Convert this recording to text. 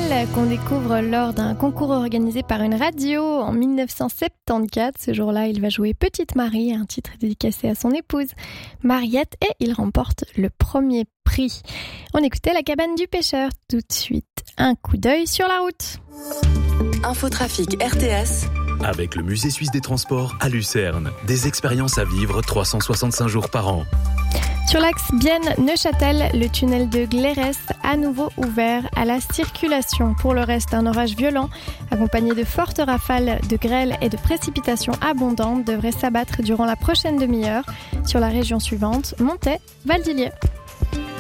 Chantal, qu'on découvre lors d'un concours organisé par une radio en 1974. Ce jour-là, il va jouer Petite Marie, un titre dédicacé à son épouse Mariette, et il remporte le premier prix. On écoutait La cabane du pêcheur. Tout de suite, un coup d'œil sur la route. Infotrafic RTS. Avec le Musée suisse des transports à Lucerne. Des expériences à vivre 365 jours par an. Sur l'axe Bienne-Neuchâtel, le tunnel de Glérès à nouveau ouvert à la circulation. Pour le reste, un orage violent accompagné de fortes rafales de grêle et de précipitations abondantes devrait s'abattre durant la prochaine demi-heure sur la région suivante, Montaix, Val d'Illiers.